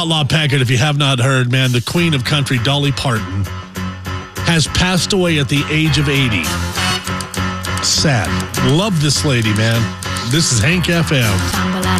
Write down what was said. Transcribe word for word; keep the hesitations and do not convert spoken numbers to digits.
Outlaw Packard, if you have not heard, man, the queen of country, Dolly Parton, has passed away at the age of eighty. Sad. Love this lady, man. This is Hank F M.